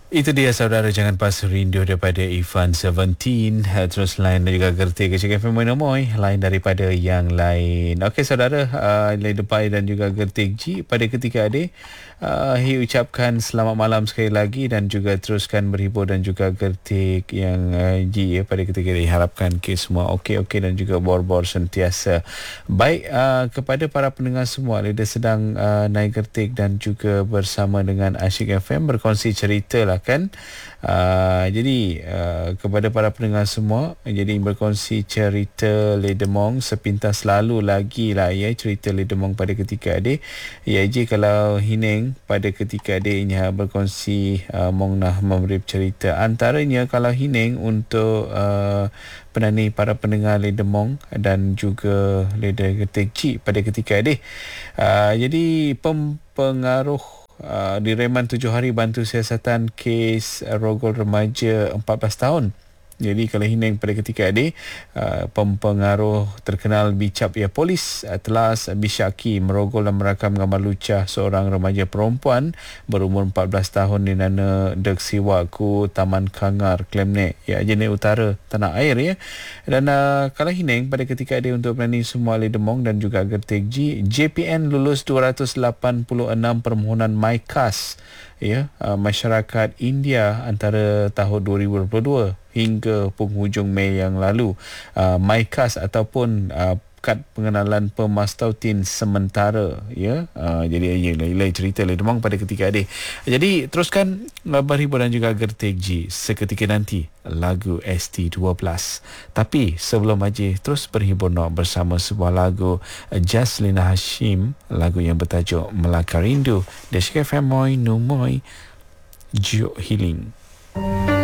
Itu dia saudara, jangan pas rindu daripada Ivan 17. Terus lain dan juga gerti ke Cik FM Moy, lain daripada yang lain. Okey saudara, Ledepai dan juga gerti G pada ketika adik, ucapkan selamat malam sekali lagi dan juga teruskan berhibur dan juga gerti yang G pada ketika adik, harapkan ke semua okey dan juga bor-bor sentiasa baik. Kepada para pendengar semua, Leda sedang naik gertik dan juga bersama dengan Asyik FM berkongsi cerita lah kan. Jadi kepada para pendengar semua, jadi berkongsi cerita Ledemong sepintas lalu lagi lah ya, cerita Ledemong pada ketika adik ya je. Kalau Hining pada ketika adiknya berkongsi mong nah memberi cerita, antaranya kalau Hining untuk penani para pendengar Ledemong dan juga Leda Getik Cik pada ketika adik, jadi pengaruh direman 7 hari bantu siasatan kes rogol remaja 14 tahun. Jadi kalau Hineng pada ketika adik, pempengaruh terkenal bicap ya polis telah Bishaki merogol dan merakam gambar lucah seorang remaja perempuan berumur 14 tahun di Nana Dek Siwa ku Taman Kangar Klemnek ya jenis utara tanah air ya. Dan kalau Hineng pada ketika adik untuk berani semua Ledemong dan juga Gertik G, JPN lulus 286 permohonan MyKas ya, masyarakat India antara tahun 2022 hingga penghujung Mei yang lalu. MyKas ataupun kad pengenalan pemastautin sementara ya. Jadi ialah cerita Ledemong pada ketika adik. Jadi teruskan berhibur dan juga Gertik G seketika nanti lagu ST12. Tapi sebelum aja terus berhibur bersama sebuah lagu Jaslina Hashim, lagu yang bertajuk Melaka Rindu. Deshka FM Moy No Moy Juk Healing.